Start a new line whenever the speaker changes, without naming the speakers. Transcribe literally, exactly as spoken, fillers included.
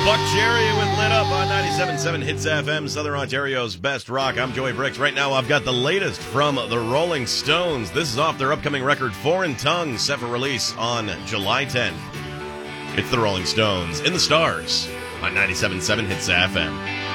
Buck Cherry with Lit Up on ninety-seven point seven Hits F M, Southern Ontario's best rock. I'm Joey Bricks. Right now, I've got the latest from the Rolling Stones. This is off their upcoming record, Foreign Tongue, set for release on July tenth. It's the Rolling Stones in the Stars on ninety-seven point seven Hits F M.